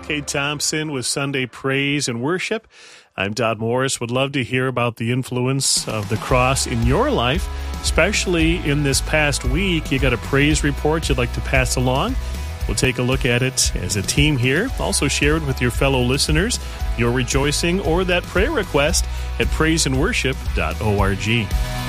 Kate Thompson with Sunday Praise and Worship. I'm Dodd Morris. Would love to hear about the influence of the cross in your life, especially in this past week. You got a praise report you'd like to pass along? We'll take a look at it as a team here. Also share it with your fellow listeners, your rejoicing, or that prayer request at praiseandworship.org.